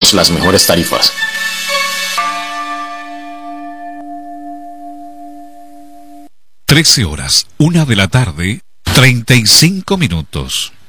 tenemos las mejores tarifas. Horas, 1 de la tarde, 35 minutos.